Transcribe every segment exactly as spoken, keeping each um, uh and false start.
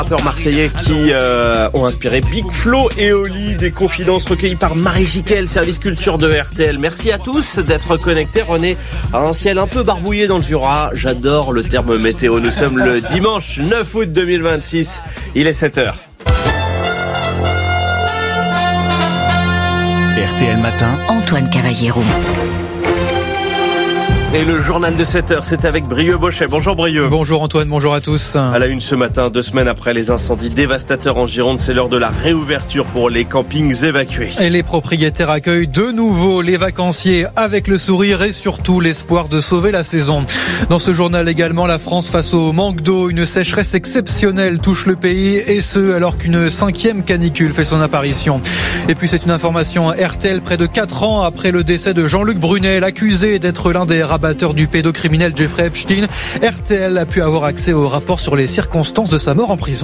Rappeurs marseillais qui euh, ont inspiré Big Flo et Oli, des confidences recueillies par Marie Jiquel, service culture de R T L. Merci à tous d'être connectés. René a un ciel un peu barbouillé dans le Jura. J'adore le terme météo. Nous sommes le dimanche neuf août deux mille vingt-six. Il est sept heures. R T L Matin, Antoine Cavallero. Et le journal de sept heures, c'est avec Brieux Bochet. Bonjour Brieux. Bonjour Antoine, bonjour à tous. À la une ce matin, deux semaines après les incendies dévastateurs en Gironde, c'est l'heure de la réouverture pour les campings évacués. Et les propriétaires accueillent de nouveau les vacanciers avec le sourire et surtout l'espoir de sauver la saison. Dans ce journal également, la France face au manque d'eau. Une sécheresse exceptionnelle touche le pays et ce alors qu'une cinquième canicule fait son apparition. Et puis c'est une information R T L près de quatre ans après le décès de Jean-Luc Brunet, l'accusé d'être l'un des batteur du pédocriminel Jeffrey Epstein. R T L a pu avoir accès au rapport sur les circonstances de sa mort en prison.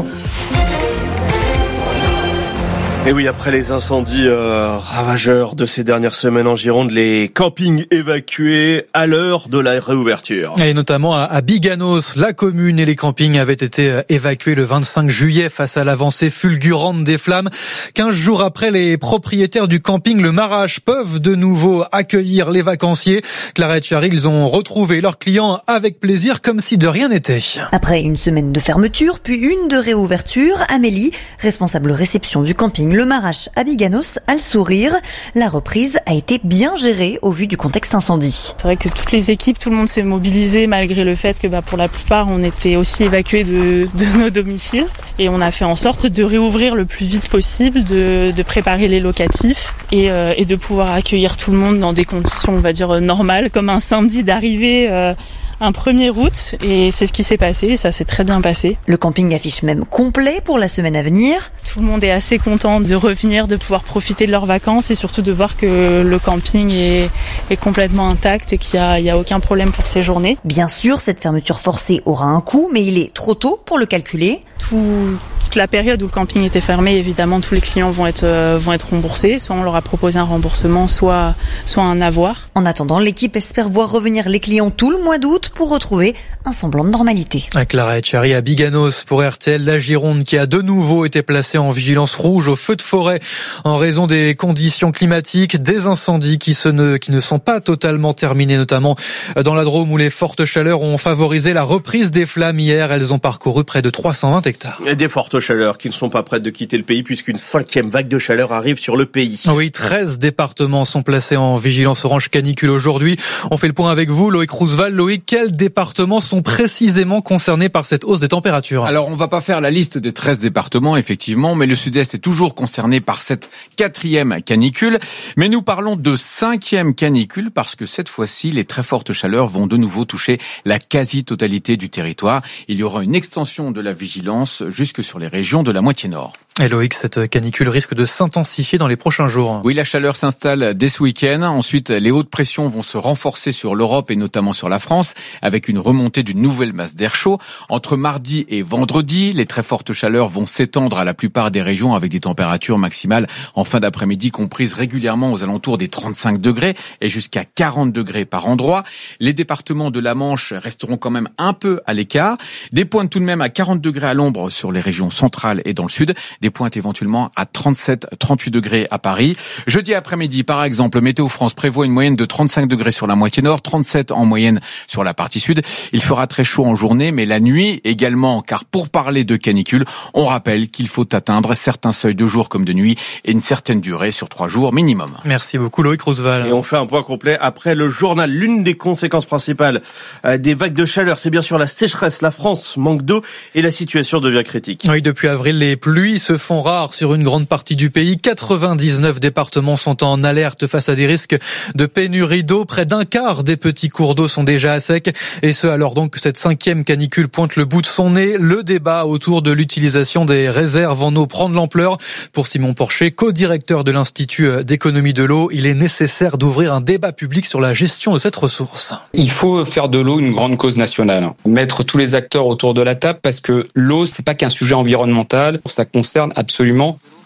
Et oui, après les incendies euh, ravageurs de ces dernières semaines en Gironde, les campings évacués à l'heure de la réouverture. Et notamment à, à Biganos, la commune et les campings avaient été évacués le vingt-cinq juillet face à l'avancée fulgurante des flammes. Quinze jours après, les propriétaires du camping Le Marache peuvent de nouveau accueillir les vacanciers. Clara et Charlie, ils ont retrouvé leurs clients avec plaisir, comme si de rien n'était. Après une semaine de fermeture, puis une de réouverture, Amélie, responsable réception du camping Le Marache à Biganos, a le sourire. La reprise a été bien gérée au vu du contexte incendie. C'est vrai que toutes les équipes, tout le monde s'est mobilisé malgré le fait que bah, pour la plupart on était aussi évacués de, de nos domiciles. Et on a fait en sorte de réouvrir le plus vite possible, de, de préparer les locatifs et, euh, et de pouvoir accueillir tout le monde dans des conditions, on va dire, normales, comme un samedi d'arrivée euh, un premier août, et c'est ce qui s'est passé, et ça s'est très bien passé. Le camping affiche même complet pour la semaine à venir. Tout le monde est assez content de revenir, de pouvoir profiter de leurs vacances et surtout de voir que le camping est, est complètement intact et qu'il n'y a, il y a aucun problème pour ces journées. Bien sûr, cette fermeture forcée aura un coût, mais il est trop tôt pour le calculer. Tout... Toute la période où le camping était fermé, évidemment, tous les clients vont être, euh, vont être remboursés. Soit on leur a proposé un remboursement, soit, soit un avoir. En attendant, l'équipe espère voir revenir les clients tout le mois d'août pour retrouver un semblant de normalité. À Clara et Charlie à Biganos pour R T L, la Gironde qui a de nouveau été placée en vigilance rouge au feu de forêt en raison des conditions climatiques, des incendies qui, se ne, qui ne sont pas totalement terminés, notamment dans la Drôme où les fortes chaleurs ont favorisé la reprise des flammes hier. Elles ont parcouru près de trois cent vingt hectares. Et des fortes chaleur qui ne sont pas prêtes de quitter le pays puisqu'une cinquième vague de chaleur arrive sur le pays. Oui, treize départements sont placés en vigilance orange canicule aujourd'hui. On fait le point avec vous, Loïc Roosevelt. Loïc, quels départements sont précisément concernés par cette hausse des températures? Alors, on va pas faire la liste des treize départements, effectivement, mais le sud-est est toujours concerné par cette quatrième canicule. Mais nous parlons de cinquième canicule parce que cette fois-ci, les très fortes chaleurs vont de nouveau toucher la quasi-totalité du territoire. Il y aura une extension de la vigilance jusque sur les régions de la moitié nord. Et Loïc, cette canicule risque de s'intensifier dans les prochains jours. Oui, la chaleur s'installe dès ce week-end. Ensuite, les hautes pressions vont se renforcer sur l'Europe et notamment sur la France, avec une remontée d'une nouvelle masse d'air chaud. Entre mardi et vendredi, les très fortes chaleurs vont s'étendre à la plupart des régions avec des températures maximales en fin d'après-midi comprises régulièrement aux alentours des trente-cinq degrés et jusqu'à quarante degrés par endroit. Les départements de la Manche resteront quand même un peu à l'écart. Des pointes tout de même à quarante degrés à l'ombre sur les régions centrales et dans le sud. Des pointes éventuellement à trente-sept, trente-huit degrés à Paris. Jeudi après-midi, par exemple, Météo France prévoit une moyenne de trente-cinq degrés sur la moitié nord, trente-sept en moyenne sur la partie sud. Il fera très chaud en journée, mais la nuit également, car pour parler de canicule, on rappelle qu'il faut atteindre certains seuils de jour comme de nuit et une certaine durée sur trois jours minimum. Merci beaucoup Loïc Roosevelt. Et on fait un point complet après le journal. L'une des conséquences principales des vagues de chaleur, c'est bien sûr la sécheresse. La France manque d'eau et la situation devient critique. Oui, depuis avril, les pluies se font rares sur une grande partie du pays. quatre-vingt-dix-neuf départements sont en alerte face à des risques de pénurie d'eau. Près d'un quart des petits cours d'eau sont déjà à sec. Et ce, alors donc que cette cinquième canicule pointe le bout de son nez. Le débat autour de l'utilisation des réserves en eau prend de l'ampleur. Pour Simon Porcher, co-directeur de l'Institut d'économie de l'eau, il est nécessaire d'ouvrir un débat public sur la gestion de cette ressource. Il faut faire de l'eau une grande cause nationale. Mettre tous les acteurs autour de la table parce que l'eau, c'est pas qu'un sujet environnemental. Ça concerne absolument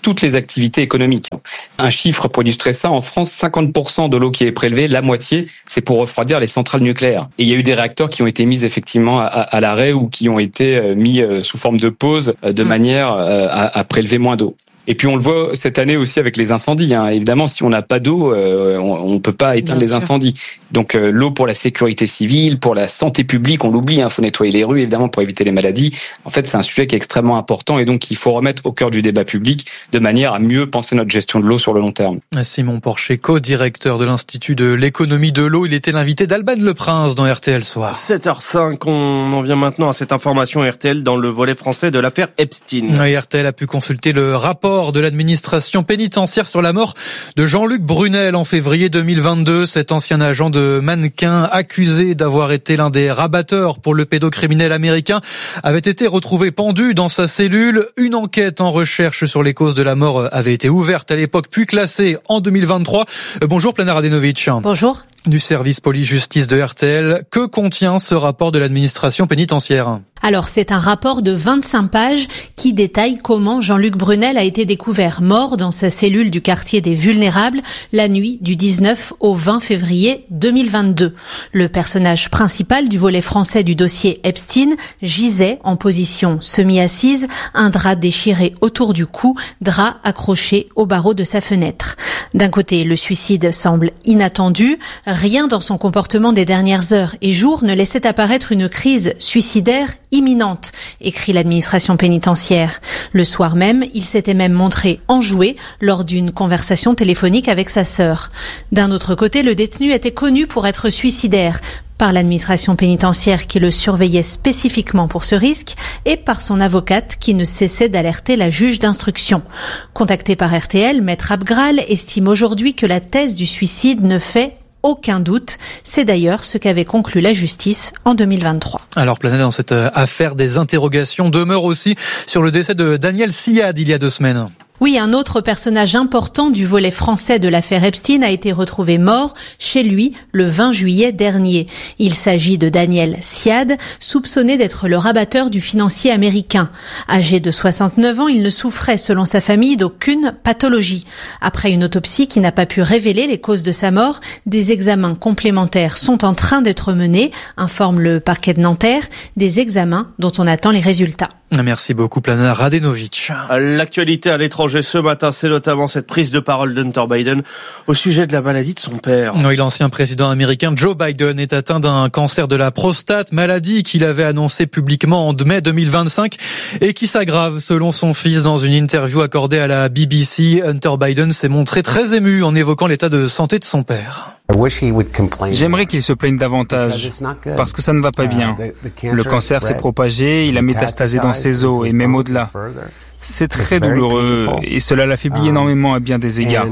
toutes les activités économiques. Un chiffre pour illustrer ça, en France, cinquante pour cent de l'eau qui est prélevée, la moitié, c'est pour refroidir les centrales nucléaires. Et il y a eu des réacteurs qui ont été mis effectivement à, à, à l'arrêt ou qui ont été mis sous forme de pause de manière à, à prélever moins d'eau. Et puis on le voit cette année aussi avec les incendies. Hein. Évidemment, si on n'a pas d'eau, euh, on ne peut pas éteindre Bien les sûr. incendies. Donc euh, l'eau pour la sécurité civile, pour la santé publique, on l'oublie. Il hein, faut nettoyer les rues, évidemment, pour éviter les maladies. En fait, c'est un sujet qui est extrêmement important et donc il faut remettre au cœur du débat public de manière à mieux penser notre gestion de l'eau sur le long terme. Simon Porcher, co-directeur de l'Institut de l'économie de l'eau. Il était l'invité d'Alban Leprince dans R T L Soir. sept heures cinq, on en vient maintenant à cette information R T L dans le volet français de l'affaire Epstein. Oui, R T L a pu consulter le rapport de l'administration pénitentiaire sur la mort de Jean-Luc Brunel en février deux mille vingt-deux. Cet ancien agent de mannequin accusé d'avoir été l'un des rabatteurs pour le pédocriminel américain avait été retrouvé pendu dans sa cellule. Une enquête en recherche sur les causes de la mort avait été ouverte à l'époque puis classée en deux mille vingt-trois. Bonjour Plana Radenovic. Bonjour. Du service police-justice de R T L. Que contient ce rapport de l'administration pénitentiaire ? Alors, c'est un rapport de vingt-cinq pages qui détaille comment Jean-Luc Brunel a été découvert mort dans sa cellule du quartier des Vulnérables la nuit du dix-neuf au vingt février deux mille vingt-deux. Le personnage principal du volet français du dossier Epstein gisait en position semi-assise, un drap déchiré autour du cou, drap accroché au barreau de sa fenêtre. D'un côté, le suicide semble inattendu. Rien dans son comportement des dernières heures et jours ne laissait apparaître une crise suicidaire imminente, écrit l'administration pénitentiaire. Le soir même, il s'était même montré enjoué lors d'une conversation téléphonique avec sa sœur. D'un autre côté, le détenu était connu pour être suicidaire par l'administration pénitentiaire qui le surveillait spécifiquement pour ce risque et par son avocate qui ne cessait d'alerter la juge d'instruction. Contacté par R T L, Maître Abgral estime aujourd'hui que la thèse du suicide ne fait aucun doute. C'est d'ailleurs ce qu'avait conclu la justice en deux mille vingt-trois. Alors, Planète, dans cette affaire, des interrogations demeurent aussi sur le décès de Daniel Siad il y a deux semaines. Oui, un autre personnage important du volet français de l'affaire Epstein a été retrouvé mort chez lui le vingt juillet dernier. Il s'agit de Daniel Siad, soupçonné d'être le rabatteur du financier américain. Âgé de soixante-neuf ans, il ne souffrait, selon sa famille, d'aucune pathologie. Après une autopsie qui n'a pas pu révéler les causes de sa mort, des examens complémentaires sont en train d'être menés, informe le parquet de Nanterre, des examens dont on attend les résultats. Merci beaucoup, Plana Radenovic. L'actualité à l'étranger ce matin, c'est notamment cette prise de parole d'Hunter Biden au sujet de la maladie de son père. Oui, l'ancien président américain Joe Biden est atteint d'un cancer de la prostate, maladie qu'il avait annoncée publiquement en mai deux mille vingt-cinq et qui s'aggrave selon son fils. Dans une interview accordée à la B B C, Hunter Biden s'est montré très ému en évoquant l'état de santé de son père. J'aimerais qu'il se plaigne davantage, parce que ça ne va pas bien. Le cancer s'est propagé, il a métastasé dans ses os et même au-delà. C'est très douloureux et cela l'affaiblit énormément à bien des égards.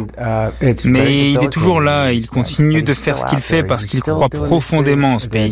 Mais il est toujours là et il continue de faire ce qu'il fait parce qu'il croit profondément en ce pays.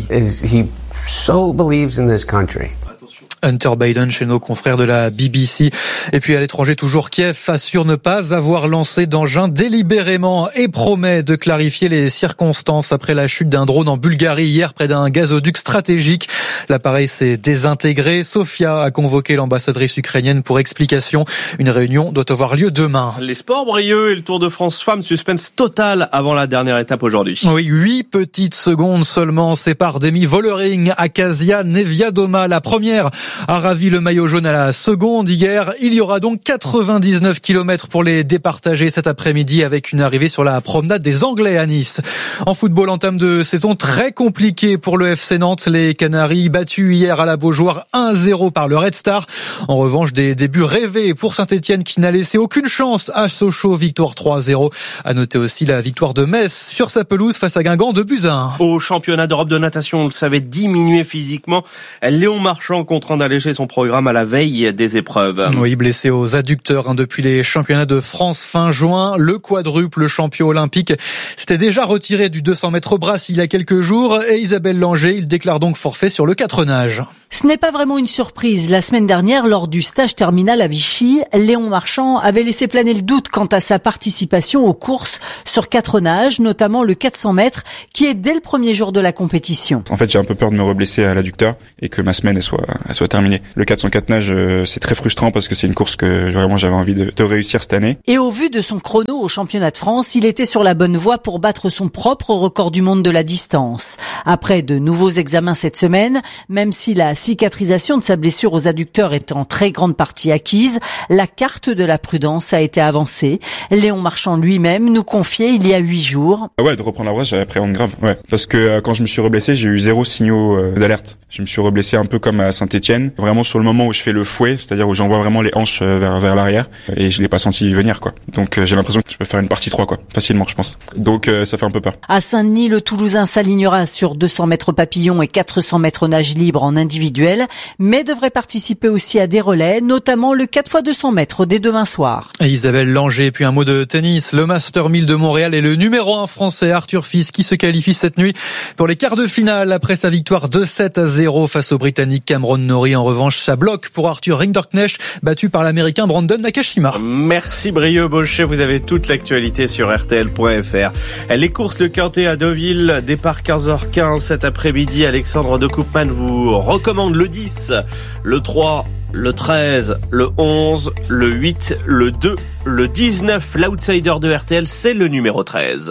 Hunter Biden chez nos confrères de la B B C. Et puis à l'étranger, toujours, Kiev assure ne pas avoir lancé d'engin délibérément et promet de clarifier les circonstances après la chute d'un drone en Bulgarie hier près d'un gazoduc stratégique. L'appareil s'est désintégré. Sofia a convoqué l'ambassadrice ukrainienne pour explication. Une réunion doit avoir lieu demain. Les sports Brieux et le Tour de France femmes, suspense total avant la dernière étape aujourd'hui. Oui, huit petites secondes seulement séparent Demi Vollering, Akasia Neviadoma. La première a ravi le maillot jaune à la seconde hier. Il y aura donc quatre-vingt-dix-neuf kilomètres pour les départager cet après-midi avec une arrivée sur la promenade des Anglais à Nice. En football, entame de saison très compliquée pour le F C Nantes. Les Canaries battus hier à la Beaujoire un zéro par le Red Star. En revanche, des débuts rêvés pour Saint-Etienne qui n'a laissé aucune chance à Sochaux, victoire trois zéro. À noter aussi la victoire de Metz sur sa pelouse face à Guingamp de buts à un. Au championnat d'Europe de natation, on le savait, diminué physiquement. Léon Marchand contraint d'alléger son programme à la veille des épreuves. Oui, blessé aux adducteurs hein, depuis les championnats de France fin juin. Le quadruple champion olympique s'était déjà retiré du deux cents mètres brasse il y a quelques jours et Isabelle Langer, il déclare donc forfait sur le quatre nages. Ce n'est pas vraiment une surprise. La semaine dernière, lors du stage terminal à Vichy, Léon Marchand avait laissé planer le doute quant à sa participation aux courses sur quatre nages, notamment le quatre cents mètres, qui est dès le premier jour de la compétition. En fait, j'ai un peu peur de me reblesser à l'adducteur et que ma semaine elle soit, elle soit soit terminée. Le quatre cent quatre nage, euh, c'est très frustrant parce que c'est une course que vraiment j'avais envie de, de réussir cette année. Et au vu de son chrono au championnat de France, il était sur la bonne voie pour battre son propre record du monde de la distance. Après de nouveaux examens cette semaine, même si la cicatrisation de sa blessure aux adducteurs est en très grande partie acquise, la carte de la prudence a été avancée. Léon Marchand lui-même nous confiait il y a huit jours. Ouais, de reprendre la brasse, j'avais appréhende grave. Ouais, parce que euh, quand je me suis reblessé, j'ai eu zéro signaux euh, d'alerte. Je me suis reblessé un peu comme à Saint-Étienne, vraiment sur le moment où je fais le fouet, c'est-à-dire où j'envoie vraiment les hanches euh, vers vers l'arrière, et je l'ai pas senti venir quoi. Donc euh, j'ai l'impression que je peux faire une partie trois quoi, facilement je pense. Donc euh, ça fait un peu peur. À Saint-Denis, le Toulousain s'alignera sur deux cents mètres papillon et quatre cents mètres nage libre en individuel, mais devrait participer aussi à des relais, notamment le quatre fois deux cents mètres dès demain soir. Et Isabelle Langer, puis un mot de tennis. Le Master mille de Montréal et le numéro un français Arthur Fils qui se qualifie cette nuit pour les quarts de finale après sa victoire deux sept à zéro face au Britannique Cameron Norrie. En revanche, ça bloque pour Arthur Rinderknecht, battu par l'Américain Brandon Nakashima. Merci Brieux Bochet, vous avez toute l'actualité sur R T L point F R. Les courses, le Quintet à Deauville, départ quinze heures quinze cet après-midi. Alexandre de Koopman vous recommande le dix, le trois, le treize, le onze, le huit, le deux, le dix-neuf. L'outsider de R T L, c'est le numéro treize.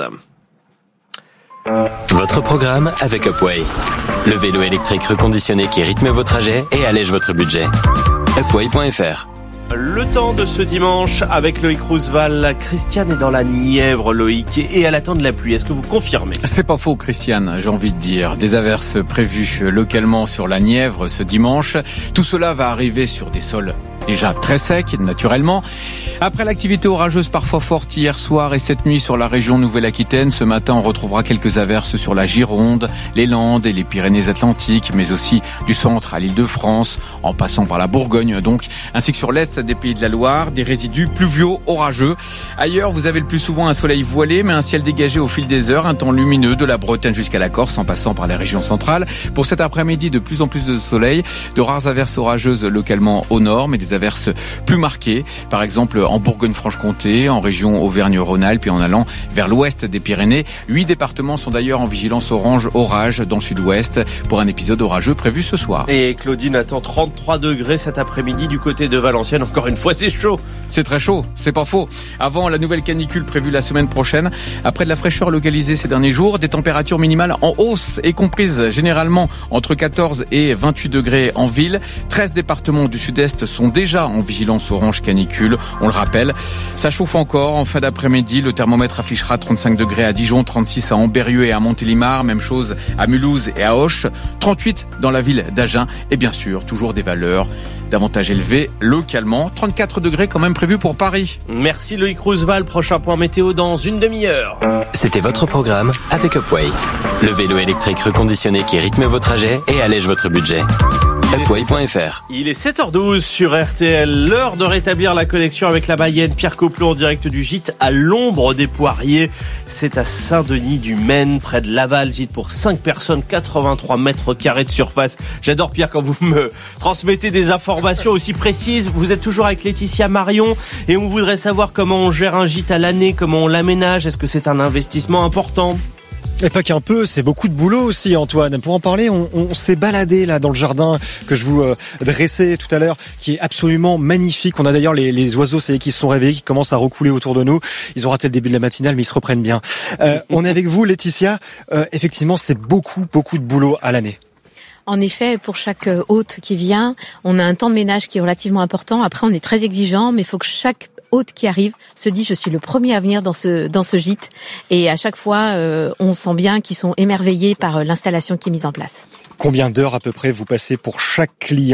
Votre programme avec Upway. Le vélo électrique reconditionné qui rythme vos trajets et allège votre budget. Upway point F R. Le temps de ce dimanche avec Loïc Roosevelt. Christiane est dans la Nièvre, Loïc, et elle attend de la pluie. Est-ce que vous confirmez ? C'est pas faux, Christiane, j'ai envie de dire. Des averses prévues localement sur la Nièvre ce dimanche. Tout cela va arriver sur des sols déjà très secs, naturellement. Après l'activité orageuse parfois forte hier soir et cette nuit sur la région Nouvelle-Aquitaine, ce matin on retrouvera quelques averses sur la Gironde, les Landes et les Pyrénées-Atlantiques, mais aussi du centre à l'Île-de-France, en passant par la Bourgogne donc, ainsi que sur l'est des Pays de la Loire, des résidus pluviaux orageux. Ailleurs, vous avez le plus souvent un soleil voilé, mais un ciel dégagé au fil des heures, un temps lumineux de la Bretagne jusqu'à la Corse, en passant par les régions centrales. Pour cet après-midi, de plus en plus de soleil, de rares averses orageuses localement au nord, mais des averses plus marquées, par exemple en Bourgogne-Franche-Comté, en région Auvergne-Rhône-Alpes et en allant vers l'ouest des Pyrénées. Huit départements sont d'ailleurs en vigilance orange orage dans le sud-ouest pour un épisode orageux prévu ce soir. Et Claudine attend trente-trois degrés cet après-midi du côté de Valenciennes. Encore une fois, c'est chaud. C'est très chaud, c'est pas faux. Avant la nouvelle canicule prévue la semaine prochaine, après de la fraîcheur localisée ces derniers jours, des températures minimales en hausse et comprises généralement entre quatorze et vingt-huit degrés en ville. treize départements du sud-est sont déjà en vigilance orange canicule. On le rappelle, ça chauffe encore. En fin d'après-midi, le thermomètre affichera trente-cinq degrés à Dijon, trente-six à Ambérieu et à Montélimar. Même chose à Mulhouse et à Auch. trente-huit dans la ville d'Agen. Et bien sûr, toujours des valeurs davantage élevées localement. trente-quatre degrés quand même prévus pour Paris. Merci Loïc Roosevelt. Prochain point météo dans une demi-heure. C'était votre programme avec Upway. Le vélo électrique reconditionné qui rythme vos trajets et allège votre budget. Upway point F R. Il est sept heures douze sur R T L. L'heure de rétablir la connexion avec la Mayenne. Pierre Coplot en direct du gîte à l'ombre des Poiriers. C'est à Saint-Denis du Maine, près de Laval. Gîte pour cinq personnes, quatre-vingt-trois mètres carrés de surface. J'adore Pierre quand vous me transmettez des informations aussi précises. Vous êtes toujours avec Laetitia Marion et on voudrait savoir comment on gère un gîte à l'année, comment on l'aménage. Est-ce que c'est un investissement important ? Et pas qu'un peu, c'est beaucoup de boulot aussi, Antoine. Pour en parler, on, on s'est baladé là dans le jardin que je vous euh, dressais tout à l'heure, qui est absolument magnifique. On a d'ailleurs les, les oiseaux, ça y est, qui se sont réveillés, qui commencent à recouler autour de nous. Ils ont raté le début de la matinale, mais ils se reprennent bien. Euh, on est avec vous, Laetitia. Euh, effectivement, c'est beaucoup, beaucoup de boulot à l'année. En effet, pour chaque hôte qui vient, on a un temps de ménage qui est relativement important. Après, on est très exigeant, mais il faut que chaque hôte qui arrive se dit je suis le premier à venir dans ce dans ce gîte, et à chaque fois euh, on sent bien qu'ils sont émerveillés par l'installation qui est mise en place. Combien d'heures à peu près vous passez pour chaque client ?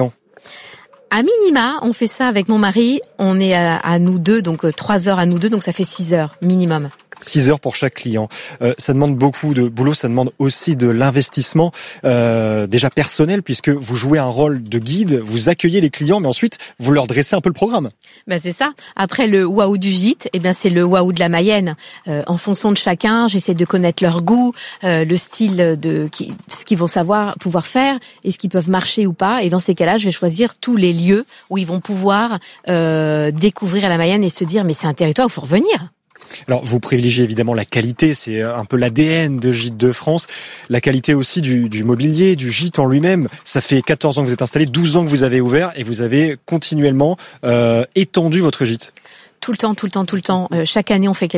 À minima, on fait ça avec mon mari, on est à, à nous deux, donc trois heures à nous deux, donc ça fait six heures minimum. six heures pour chaque client. Euh, ça demande beaucoup de boulot, ça demande aussi de l'investissement euh, déjà personnel, puisque vous jouez un rôle de guide, vous accueillez les clients, mais ensuite vous leur dressez un peu le programme. Ben c'est ça. Après le waouh du gîte, eh bien c'est le waouh de la Mayenne. Euh, en fonction de chacun, j'essaie de connaître leur goût, euh, le style de qui, ce qu'ils vont savoir pouvoir faire et ce qu'ils peuvent marcher ou pas. Et dans ces cas-là, je vais choisir tous les lieux où ils vont pouvoir euh, découvrir la Mayenne et se dire mais c'est un territoire où il faut revenir. Alors, vous privilégiez évidemment la qualité, c'est un peu l'A D N de Gîtes de France. La qualité aussi du, du mobilier, du gîte en lui-même. Ça fait quatorze ans que vous êtes installé, douze ans que vous avez ouvert et vous avez continuellement euh, étendu votre gîte. Tout le temps, tout le temps, tout le temps. Euh, chaque année, on fait